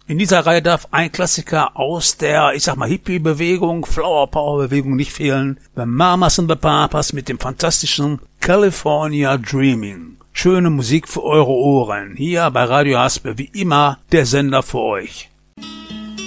In dieser Reihe darf ein Klassiker aus der, Hippie-Bewegung, Flower-Power-Bewegung nicht fehlen. The Mamas and the Papas mit dem fantastischen California Dreaming. Schöne Musik für eure Ohren. Hier bei Radio Haspe, wie immer, der Sender für euch.